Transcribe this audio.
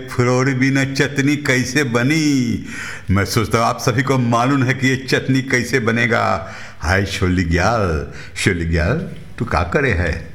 फुलौरी बिना चटनी कैसे बनी। मैं सोचता हूँ आप सभी को मालूम है कि ये चटनी कैसे बनेगा। हाय शोली ग्याल, तू का करे है।